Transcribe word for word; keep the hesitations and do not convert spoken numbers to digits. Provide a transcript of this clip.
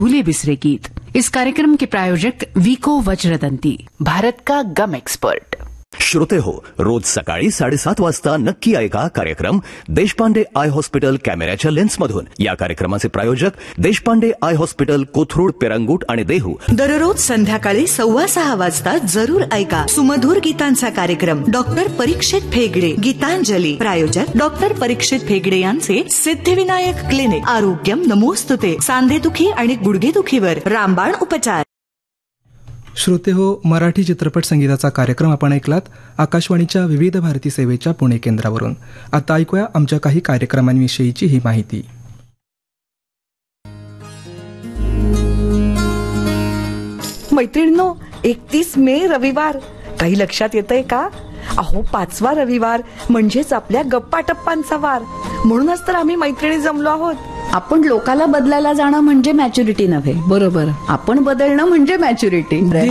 भूले बिसरे गीत। इस कार्यक्रम के प्रायोजक विको वज्रदंती, भारत का गम एक्सपर्ट। श्रोते हो, रोज सकाळी साडेसात वाजता नक्की ऐका कार्यक्रम देशपांडे आय हॉस्पिटल कॅमेऱ्याच्या लेन्समधून। या कार्यक्रमाचे प्रायोजक देशपांडे आय हॉस्पिटल, कोथरूड, पेरंगूट आणि देहू। दररोज संध्याकाळी सव्वा सहा वाजता जरूर ऐका सुमधुर गीतांचा कार्यक्रम डॉक्टर परीक्षित फेगडे गीतांजली। प्रायोजक डॉक्टर परीक्षित फेगडे यांचे सिद्धिविनायक क्लिनिक। आरोग्यम नमोस्तुते। सांधेदुखी आणि गुडघेदुखीवर रामबाण उपचार। श्रोते हो, मराठी चित्रपट संगीताचा कार्यक्रम आपण ऐकलात आकाशवाणीच्या विविध भारती सेवेच्या पुणे केंद्रावरून। आता ऐकूया आमच्या काही कार्यक्रमांविषयीची ही माहिती। मैत्रिणींनो, एकतीस मे रविवार काही लक्षात येतंय का? अहो, पाचवा रविवार म्हणजेच आपल्या गप्पा टप्पांचा वार। म्हणूनच तर आम्ही मैत्रिणी जमलो आहोत। आपण लोकाला बदलायला जाणं म्हणजे मॅच्युरिटी नव्हे, बरोबर, आपण बदलणं म्हणजे मॅच्युरिटी।